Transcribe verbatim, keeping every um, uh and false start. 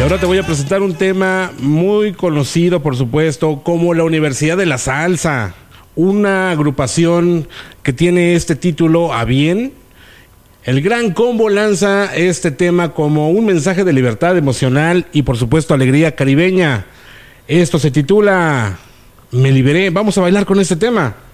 Ahora te voy a presentar un tema muy conocido, por supuesto, como la Universidad de la Salsa, una agrupación que tiene este título a bien. El Gran Combo lanza este tema como un mensaje de libertad emocional y, por supuesto, alegría caribeña. Esto se titula Me Liberé. Vamos a bailar con este tema.